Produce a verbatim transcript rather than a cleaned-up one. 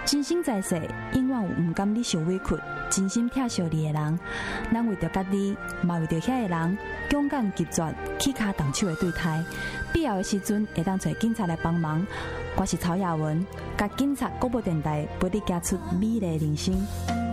真心在世，永远有唔甘你受委屈、真心疼惜你的人。咱为着家己，嘛为着遐个人，勇敢决绝、起骹动手的对待。必要的时阵，会当找警察来帮忙。我是曹雅文，甲警察广播电台陪你走出美丽人生。